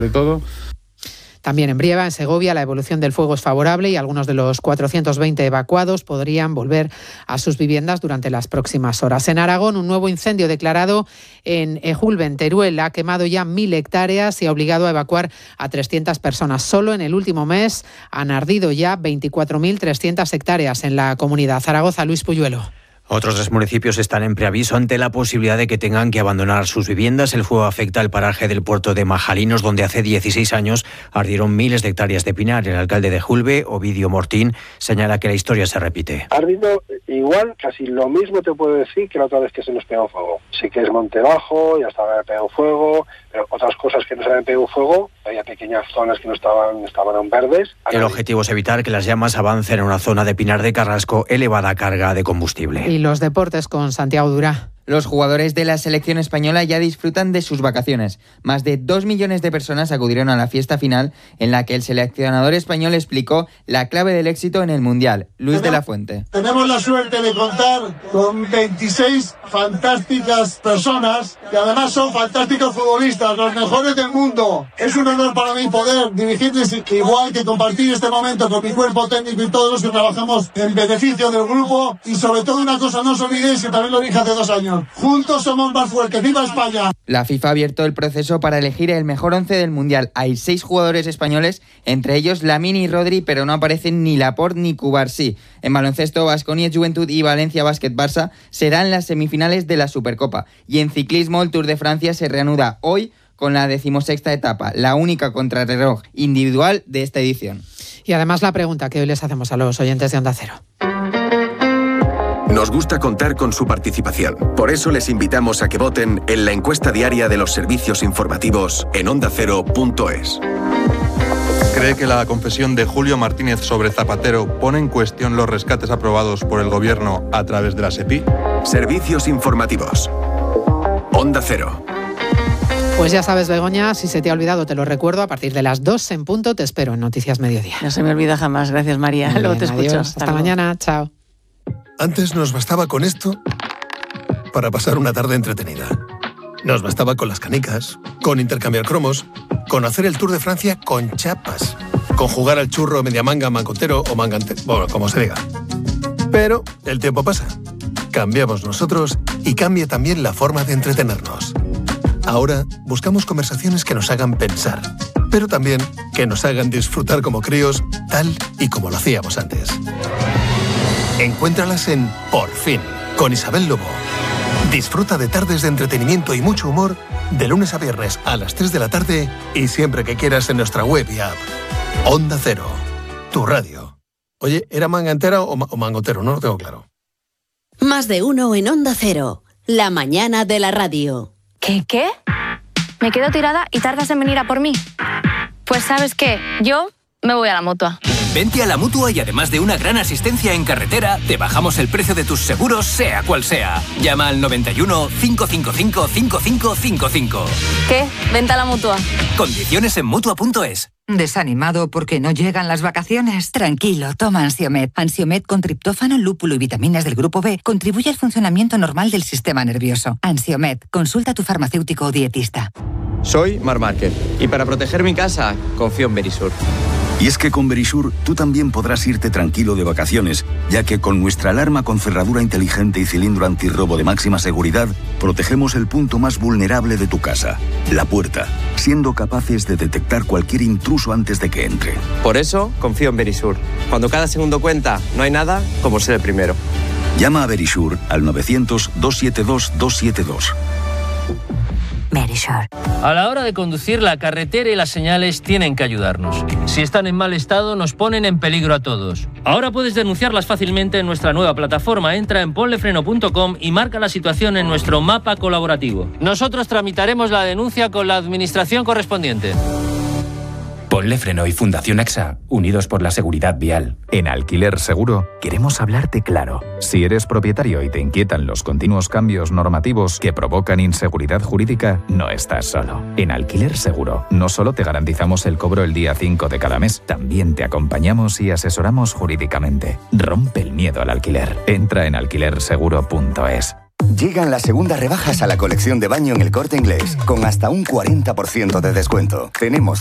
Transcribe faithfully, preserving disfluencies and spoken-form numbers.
De todo. También en Brieva, en Segovia, la evolución del fuego es favorable y algunos de los cuatrocientos veinte evacuados podrían volver a sus viviendas durante las próximas horas. En Aragón, un nuevo incendio declarado en Ejulbe, en Teruel, ha quemado ya mil hectáreas y ha obligado a evacuar a trescientas personas. Solo en el último mes han ardido ya veinticuatro mil trescientas hectáreas en la comunidad. Zaragoza, Luis Puyuelo. Otros tres municipios están en preaviso ante la posibilidad de que tengan que abandonar sus viviendas. El fuego afecta al paraje del puerto de Majalinos, donde hace dieciséis años ardieron miles de hectáreas de pinar. El alcalde de Ejulbe, Ovidio Mortín, señala que la historia se repite. Ardiendo igual, casi lo mismo te puedo decir que la otra vez que se nos pegó fuego. Sí que es Monte Bajo, ya estaba pegado fuego, pero otras cosas que no se habían pegado fuego, había pequeñas zonas que no estaban, estaban aún verdes. El objetivo es evitar que las llamas avancen en una zona de Pinar de Carrasco, elevada carga de combustible. Y los deportes con Santiago Durá. Los jugadores de la selección española ya disfrutan de sus vacaciones. Más de dos millones de personas acudieron a la fiesta final en la que el seleccionador español explicó la clave del éxito en el Mundial. Luis de la Fuente. Tenemos la suerte de contar con veintiséis fantásticas personas que además son fantásticos futbolistas, los mejores del mundo. Es un honor para mí poder dirigirles igual que compartir este momento con mi cuerpo técnico y todos los que trabajamos en beneficio del grupo. Y sobre todo una cosa, no os olvidéis que también lo dije hace dos años. Juntos somos más fuertes. ¡Viva España! La FIFA ha abierto el proceso para elegir el mejor once del Mundial. Hay seis jugadores españoles, entre ellos Lamine y Rodri, pero no aparecen ni Laporte ni Cubarsí. En baloncesto, Baskonia Juventud y Valencia Basket Barça serán las semifinales de la Supercopa. Y en ciclismo, el Tour de Francia se reanuda hoy con la decimosexta etapa, la única contrarreloj individual de esta edición. Y además la pregunta que hoy les hacemos a los oyentes de Onda Cero. Nos gusta contar con su participación. Por eso les invitamos a que voten en la encuesta diaria de los servicios informativos en onda cero punto es. ¿Cree que la confesión de Julio Martínez sobre Zapatero pone en cuestión los rescates aprobados por el Gobierno a través de la SEPI? Servicios informativos. Onda Cero. Pues ya sabes, Begoña, si se te ha olvidado te lo recuerdo, a partir de las dos en punto te espero en Noticias Mediodía. No se me olvida jamás, gracias María. Bien, luego te escucho. Adiós. Hasta, Hasta mañana, chao. Antes nos bastaba con esto para pasar una tarde entretenida. Nos bastaba con las canicas, con intercambiar cromos, con hacer el Tour de Francia con chapas, con jugar al churro media manga, mangotero o mangante, bueno, como se diga. Pero el tiempo pasa. Cambiamos nosotros y cambia también la forma de entretenernos. Ahora buscamos conversaciones que nos hagan pensar, pero también que nos hagan disfrutar como críos, tal y como lo hacíamos antes. Encuéntralas en Por Fin, con Isabel Lobo. Disfruta de tardes de entretenimiento y mucho humor de lunes a viernes a las tres de la tarde y siempre que quieras en nuestra web y app. Onda Cero, tu radio. Oye, ¿era manga entera o, ma- o mangotero? No lo tengo claro. Más de uno en Onda Cero, la mañana de la radio. ¿Qué, qué? Me quedo tirada y tardas en venir a por mí. Pues ¿sabes qué? Yo me voy a la Mutua. Vente a la Mutua y además de una gran asistencia en carretera, te bajamos el precio de tus seguros, sea cual sea. Llama al noventa y uno, cinco cinco cinco, cinco cinco cinco cinco. ¿Qué? Vente a la Mutua. Condiciones en Mutua punto es. ¿Desanimado porque no llegan las vacaciones? Tranquilo, toma Ansiomed. Ansiomed con triptófano, lúpulo y vitaminas del grupo B contribuye al funcionamiento normal del sistema nervioso. Ansiomed, consulta a tu farmacéutico o dietista. Soy Mar Márquez y para proteger mi casa confío en Verisur. Y es que con Verisur tú también podrás irte tranquilo de vacaciones, ya que con nuestra alarma con cerradura inteligente y cilindro antirrobo de máxima seguridad, protegemos el punto más vulnerable de tu casa, la puerta, siendo capaces de detectar cualquier intruso antes de que entre. Por eso confío en Verisur. Cuando cada segundo cuenta, no hay nada como ser el primero. Llama a Verisur al novecientos, doscientos setenta y dos, doscientos setenta y dos. Verisur. A la hora de conducir, la carretera y las señales tienen que ayudarnos. Si están en mal estado, nos ponen en peligro a todos. Ahora puedes denunciarlas fácilmente en nuestra nueva plataforma. Entra en ponlefreno punto com y marca la situación en nuestro mapa colaborativo. Nosotros tramitaremos la denuncia con la administración correspondiente. Ponle Freno y Fundación AXA, unidos por la seguridad vial. En Alquiler Seguro queremos hablarte claro. Si eres propietario y te inquietan los continuos cambios normativos que provocan inseguridad jurídica, no estás solo. En Alquiler Seguro no solo te garantizamos el cobro el día cinco de cada mes, también te acompañamos y asesoramos jurídicamente. Rompe el miedo al alquiler. Entra en alquiler seguro punto es. Llegan las segundas rebajas a la colección de baño en El Corte Inglés, con hasta un cuarenta por ciento de descuento. Tenemos